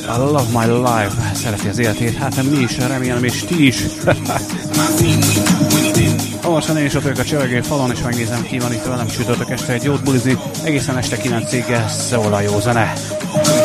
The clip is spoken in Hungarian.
I love my life. Szereti az életét, hát mi is, remélem, és ti is. Hamarosan én is ott vagyok a csevegő falon, és megnézem, ki van itt velem csütörtök este egy jót bulizni. Egészen este 9-ig szól a jó zene.